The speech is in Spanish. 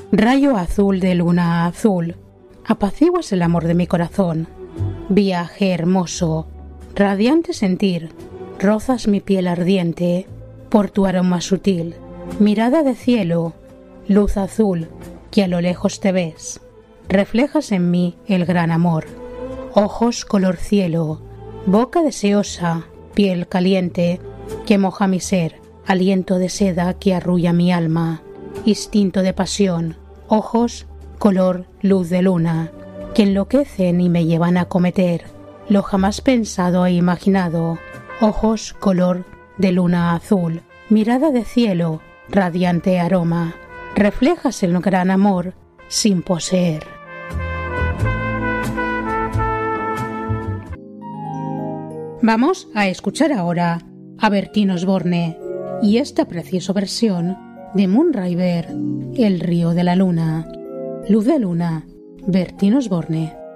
Rayo azul de luna azul, apaciguas el amor de mi corazón. Viaje hermoso, radiante sentir, rozas mi piel ardiente, por tu aroma sutil. Mirada de cielo, luz azul, que a lo lejos te ves. Reflejas en mí el gran amor. Ojos color cielo, boca deseosa, piel caliente, que moja mi ser. Aliento de seda que arrulla mi alma. Instinto de pasión, ojos color luz de luna, que enloquecen y me llevan a cometer lo jamás pensado e imaginado. Ojos color de luna azul, mirada de cielo, radiante aroma. Reflejas el gran amor sin poseer. Vamos a escuchar ahora a Bertín Osborne y esta preciosa versión de Moonriver, El río de la luna. Luz de luna, Bertín Osborne.